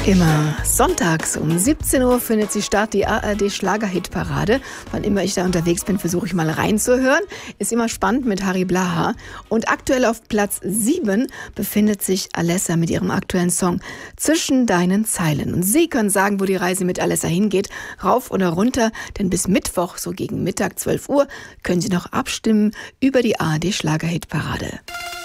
Immer sonntags um 17 Uhr findet sie statt, die ARD-Schlagerhitparade. Wann immer ich da unterwegs bin, versuche ich mal reinzuhören. Ist immer spannend mit Harry Blaha. Und aktuell auf Platz 7 befindet sich Alessa mit ihrem aktuellen Song Zwischen deinen Zeilen. Und Sie können sagen, wo die Reise mit Alessa hingeht, rauf oder runter. Denn bis Mittwoch, so gegen Mittag 12 Uhr, können Sie noch abstimmen über die ARD-Schlagerhitparade.